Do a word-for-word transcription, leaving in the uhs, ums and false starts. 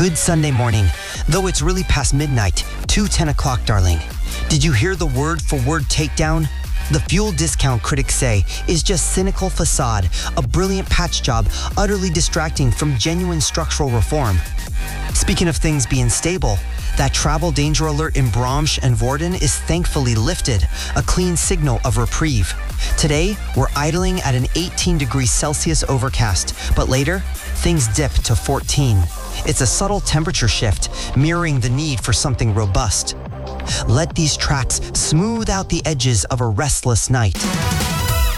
Good Sunday morning, though it's really past midnight, two ten o'clock, darling. Did you hear the word-for-word takedown? The fuel discount, critics say, is just cynical facade, a brilliant patch job utterly distracting from genuine structural reform. Speaking of things being stable, that travel danger alert in Bromsch and Vorden is thankfully lifted, a clean signal of reprieve. Today, we're idling at an eighteen degrees Celsius overcast, but later, things dip to fourteen. It's a subtle temperature shift, mirroring the need for something robust. Let these tracks smooth out the edges of a restless night.